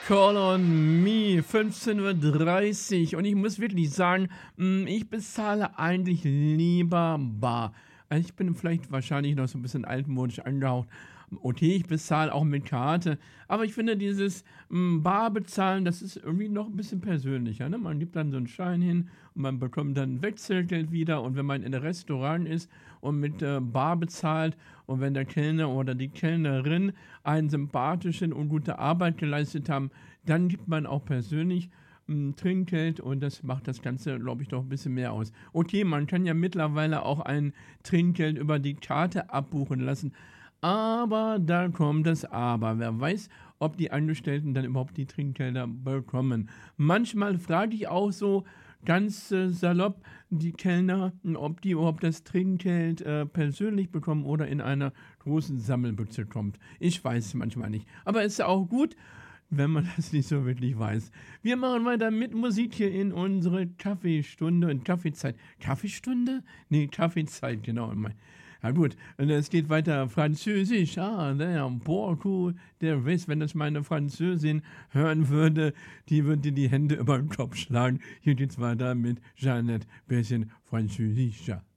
Call on Me, 15:30 Uhr. Und ich muss wirklich sagen, ich bezahle eigentlich lieber bar. Also ich bin vielleicht wahrscheinlich noch so ein bisschen altmodisch angehaucht. Okay, ich bezahle auch mit Karte, aber ich finde dieses bar bezahlen, das ist irgendwie noch ein bisschen persönlicher. Ne? Man gibt dann so einen Schein hin und man bekommt dann Wechselgeld wieder. Und wenn man in einem Restaurant ist und mit bar bezahlt und wenn der Kellner oder die Kellnerin einen sympathischen und gute Arbeit geleistet haben, dann gibt man auch persönlich Trinkgeld und das macht das Ganze, glaube ich, doch ein bisschen mehr aus. Okay, man kann ja mittlerweile auch ein Trinkgeld über die Karte abbuchen lassen, aber da kommt das Aber. Wer weiß, ob die Angestellten dann überhaupt die Trinkgelder bekommen. Manchmal frage ich auch so ganz salopp die Kellner, ob die überhaupt das Trinkgeld persönlich bekommen oder in einer großen Sammelbüchse kommt. Ich weiß es manchmal nicht. Aber ist ja auch gut, wenn man das nicht so wirklich weiß. Wir machen weiter mit Musik hier in unsere Kaffeestunde und Kaffeezeit. Kaffeestunde? Nee, Kaffeezeit, genau. Ja gut, und es geht weiter Französisch. Der Borku, der weiß, wenn das meine Französin hören würde, die würde die Hände über den Kopf schlagen. Hier geht's weiter mit Jeanette, bisschen Französischer.